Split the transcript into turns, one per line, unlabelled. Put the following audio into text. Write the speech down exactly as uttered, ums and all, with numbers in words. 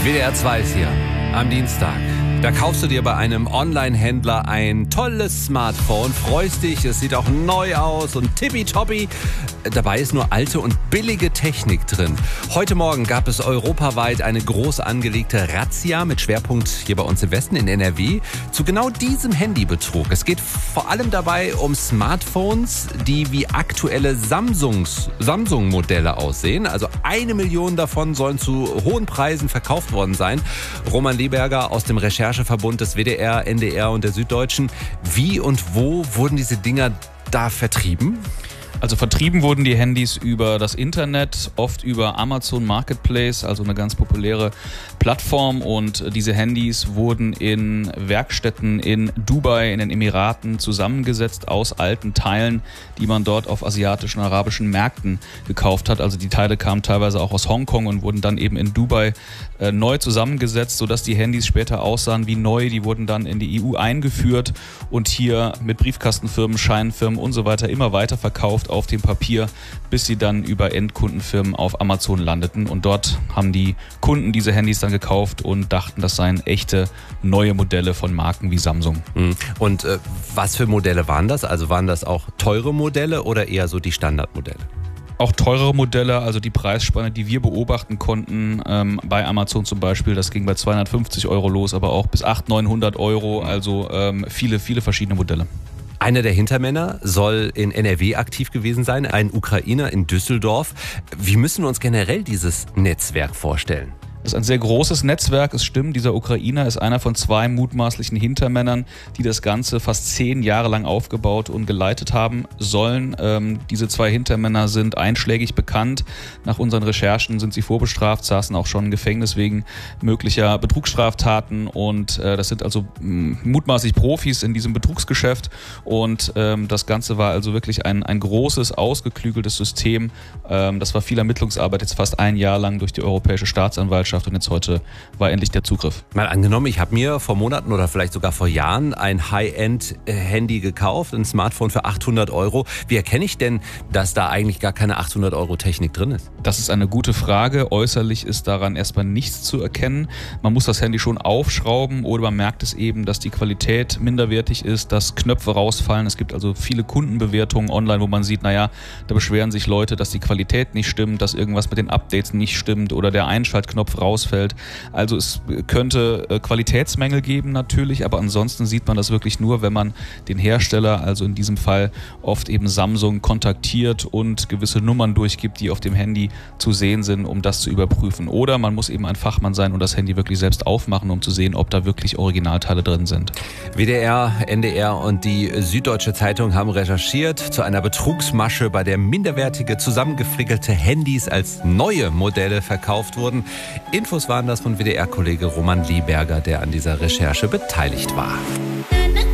W D R zwei ist hier am Dienstag. Da kaufst du dir bei einem Online-Händler ein tolles Smartphone, freust dich, es sieht auch neu aus und tippitoppi. Dabei ist nur alte und billige Technik drin. Heute Morgen gab es europaweit eine groß angelegte Razzia mit Schwerpunkt hier bei uns im Westen in N R W zu genau diesem Handybetrug. Es geht vor allem dabei um Smartphones, die wie aktuelle Samsungs, Samsung-Modelle aussehen. Also eine Million davon sollen zu hohen Preisen verkauft worden sein. Roman Lieberger aus dem Rechercheverbund des W D R, N D R und der Süddeutschen. Wie und wo wurden diese Dinger da vertrieben?
Also vertrieben wurden die Handys über das Internet, oft über Amazon Marketplace, also eine ganz populäre Plattform. Und diese Handys wurden in Werkstätten in Dubai, in den Emiraten zusammengesetzt aus alten Teilen, die man dort auf asiatischen, arabischen Märkten gekauft hat. Also die Teile kamen teilweise auch aus Hongkong und wurden dann eben in Dubai äh, neu zusammengesetzt, sodass die Handys später aussahen wie neu. Die wurden dann in die E U eingeführt und hier mit Briefkastenfirmen, Scheinfirmen und so weiter immer weiter verkauft auf dem Papier, bis sie dann über Endkundenfirmen auf Amazon landeten. Und dort haben die Kunden diese Handys dann gekauft und dachten, das seien echte neue Modelle von Marken wie Samsung.
Und äh, was für Modelle waren das? Also waren das auch teure Modelle oder eher so die Standardmodelle?
Auch teurere Modelle, also die Preisspanne, die wir beobachten konnten, ähm, bei Amazon zum Beispiel, das ging bei zweihundertfünfzig Euro los, aber auch bis achthundert, neunhundert Euro, also ähm, viele, viele verschiedene Modelle.
Einer der Hintermänner soll in N R W aktiv gewesen sein, ein Ukrainer in Düsseldorf. Wie müssen wir uns generell dieses Netzwerk vorstellen?
Das ist ein sehr großes Netzwerk, es stimmt, dieser Ukrainer ist einer von zwei mutmaßlichen Hintermännern, die das Ganze fast zehn Jahre lang aufgebaut und geleitet haben sollen. Ähm, diese zwei Hintermänner sind einschlägig bekannt. Nach unseren Recherchen sind sie vorbestraft, saßen auch schon im Gefängnis wegen möglicher Betrugsstraftaten und äh, das sind also mh, mutmaßlich Profis in diesem Betrugsgeschäft und ähm, das Ganze war also wirklich ein, ein großes, ausgeklügeltes System. Ähm, das war viel Ermittlungsarbeit, jetzt fast ein Jahr lang durch die Europäische Staatsanwaltschaft. Und jetzt heute war endlich der Zugriff.
Mal angenommen, ich habe mir vor Monaten oder vielleicht sogar vor Jahren ein High-End-Handy gekauft, ein Smartphone für achthundert Euro. Wie erkenne ich denn, dass da eigentlich gar keine achthundert Euro Technik drin ist?
Das ist eine gute Frage. Äußerlich ist daran erstmal nichts zu erkennen. Man muss das Handy schon aufschrauben oder man merkt es eben, dass die Qualität minderwertig ist, dass Knöpfe rausfallen. Es gibt also viele Kundenbewertungen online, wo man sieht, naja, da beschweren sich Leute, dass die Qualität nicht stimmt, dass irgendwas mit den Updates nicht stimmt oder der Einschaltknopf rausfällt. Also es könnte Qualitätsmängel geben natürlich, aber ansonsten sieht man das wirklich nur, wenn man den Hersteller, also in diesem Fall oft eben Samsung, kontaktiert und gewisse Nummern durchgibt, die auf dem Handy zu sehen sind, um das zu überprüfen. Oder man muss eben ein Fachmann sein und das Handy wirklich selbst aufmachen, um zu sehen, ob da wirklich Originalteile drin sind.
W D R, N D R und die Süddeutsche Zeitung haben recherchiert zu einer Betrugsmasche, bei der minderwertige, zusammengefrickelte Handys als neue Modelle verkauft wurden. Infos waren das von W D R-Kollege Roman Lieberger, der an dieser Recherche beteiligt war.